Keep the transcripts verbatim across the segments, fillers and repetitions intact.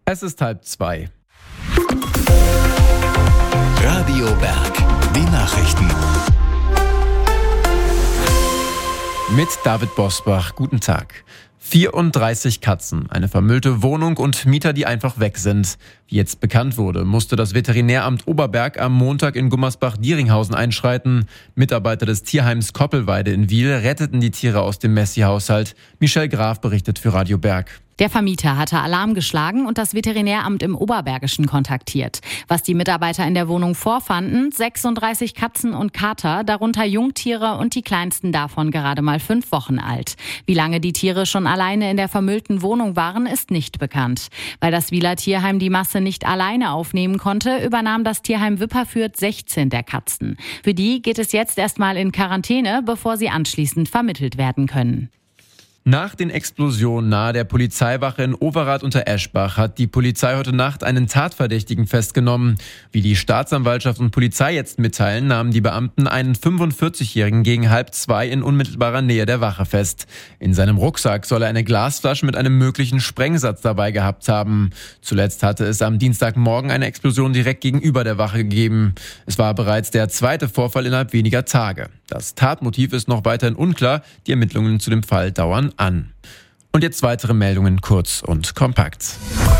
Es ist halb zwei. Radio Berg, die Nachrichten. Mit David Bosbach, guten Tag. vierunddreißig Katzen, eine vermüllte Wohnung und Mieter, die einfach weg sind. Wie jetzt bekannt wurde, musste das Veterinäramt Oberberg am Montag in Gummersbach-Dieringhausen einschreiten. Mitarbeiter des Tierheims Koppelweide in Wiel retteten die Tiere aus dem Messi-Haushalt. Michelle Graf berichtet für Radio Berg. Der Vermieter hatte Alarm geschlagen und das Veterinäramt im Oberbergischen kontaktiert. Was die Mitarbeiter in der Wohnung vorfanden: sechsunddreißig Katzen und Kater, darunter Jungtiere und die kleinsten davon gerade mal fünf Wochen alt. Wie lange die Tiere schon alleine in der vermüllten Wohnung waren, ist nicht bekannt. Weil das Wieler Tierheim die Masse nicht alleine aufnehmen konnte, übernahm das Tierheim Wipperfürth sechzehn der Katzen. Für die geht es jetzt erstmal in Quarantäne, bevor sie anschließend vermittelt werden können. Nach den Explosionen nahe der Polizeiwache in Overath unter Eschbach hat die Polizei heute Nacht einen Tatverdächtigen festgenommen. Wie die Staatsanwaltschaft und Polizei jetzt mitteilen, nahmen die Beamten einen fünfundvierzigjährigen gegen halb zwei in unmittelbarer Nähe der Wache fest. In seinem Rucksack soll er eine Glasflasche mit einem möglichen Sprengsatz dabei gehabt haben. Zuletzt hatte es am Dienstagmorgen eine Explosion direkt gegenüber der Wache gegeben. Es war bereits der zweite Vorfall innerhalb weniger Tage. Das Tatmotiv ist noch weiterhin unklar. Die Ermittlungen zu dem Fall dauern an. Und jetzt weitere Meldungen kurz und kompakt.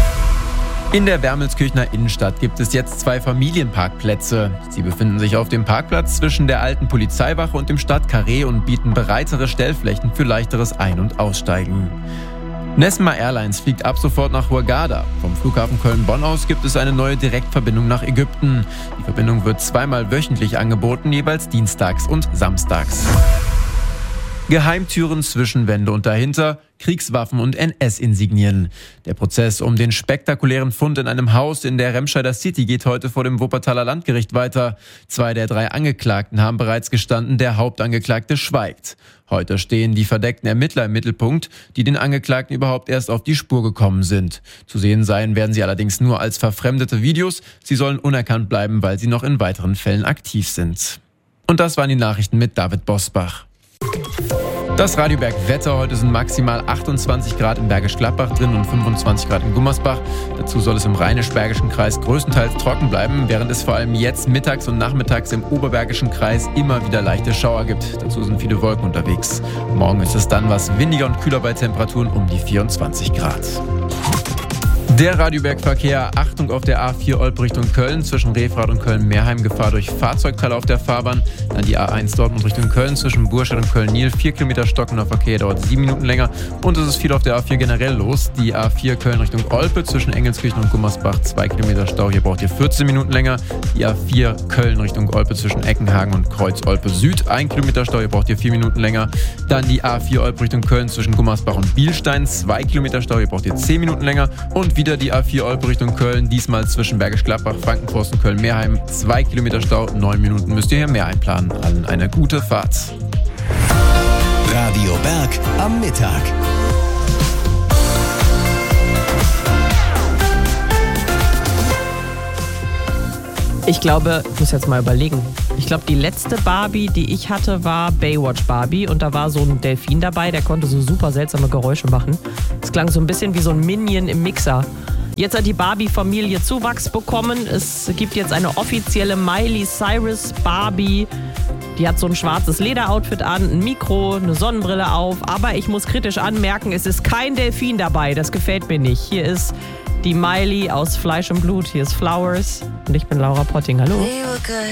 In der Wermelskirchener Innenstadt gibt es jetzt zwei Familienparkplätze. Sie befinden sich auf dem Parkplatz zwischen der alten Polizeiwache und dem Stadtkarree und bieten breitere Stellflächen für leichteres Ein- und Aussteigen. Nesma Airlines fliegt ab sofort nach Hurghada. Vom Flughafen Köln-Bonn aus gibt es eine neue Direktverbindung nach Ägypten. Die Verbindung wird zweimal wöchentlich angeboten, jeweils dienstags und samstags. Geheimtüren, Zwischenwände und dahinter Kriegswaffen und N S-Insignien. Der Prozess um den spektakulären Fund in einem Haus in der Remscheider City geht heute vor dem Wuppertaler Landgericht weiter. Zwei der drei Angeklagten haben bereits gestanden, der Hauptangeklagte schweigt. Heute stehen die verdeckten Ermittler im Mittelpunkt, die den Angeklagten überhaupt erst auf die Spur gekommen sind. Zu sehen sein werden sie allerdings nur als verfremdete Videos. Sie sollen unerkannt bleiben, weil sie noch in weiteren Fällen aktiv sind. Und das waren die Nachrichten mit David Bosbach. Das Radio Berg Wetter: heute sind maximal achtundzwanzig Grad im Bergisch Gladbach drin und fünfundzwanzig Grad in Gummersbach. Dazu soll es im Rheinisch-Bergischen Kreis größtenteils trocken bleiben, während es vor allem jetzt mittags und nachmittags im Oberbergischen Kreis immer wieder leichte Schauer gibt. Dazu sind viele Wolken unterwegs. Morgen ist es dann was windiger und kühler bei Temperaturen um die vierundzwanzig Grad. Der Radioberg-Verkehr: Achtung auf der A vier Olpe Richtung Köln, zwischen Refrath und Köln-Meerheim Gefahr durch Fahrzeugteile auf der Fahrbahn. Dann die A eins Dortmund Richtung Köln, zwischen Burstadt und Köln-Nil, vier Kilometer stockender Verkehr, dauert sieben Minuten länger. Und es ist viel auf der A vier generell los. Die A vier Köln Richtung Olpe, zwischen Engelskirchen und Gummersbach, zwei Kilometer Stau, hier braucht ihr vierzehn Minuten länger. Die A vier Köln Richtung Olpe, zwischen Eckenhagen und Kreuz Olpe Süd, ein Kilometer Stau, hier braucht ihr vier Minuten länger. Dann die A vier Olpe Richtung Köln, zwischen Gummersbach und Bielstein, zwei Kilometer Stau, hier braucht ihr zehn Minuten länger. Und wieder die A vier Olpe Richtung Köln, diesmal zwischen Bergisch Gladbach, Frankenforst, Köln-Meerheim, zwei Kilometer Stau, neun Minuten müsst ihr hier mehr einplanen. Allen eine gute Fahrt. Radio Berg am Mittag. Ich glaube, ich muss jetzt mal überlegen. Ich glaube, die letzte Barbie, die ich hatte, war Baywatch Barbie. Und da war so ein Delfin dabei, der konnte so super seltsame Geräusche machen. Es klang so ein bisschen wie so ein Minion im Mixer. Jetzt hat die Barbie-Familie Zuwachs bekommen. Es gibt jetzt eine offizielle Miley Cyrus Barbie. Die hat so ein schwarzes Lederoutfit an, ein Mikro, eine Sonnenbrille auf. Aber ich muss kritisch anmerken, es ist kein Delfin dabei. Das gefällt mir nicht. Hier ist die Miley aus Fleisch und Blut. Hier ist Flowers. Und ich bin Laura Potting. Hallo.